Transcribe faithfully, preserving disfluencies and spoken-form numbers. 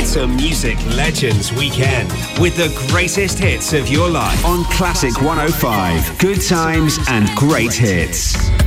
to Music Legends Weekend with the greatest hits of your life on Classic one oh five. Good times and great hits.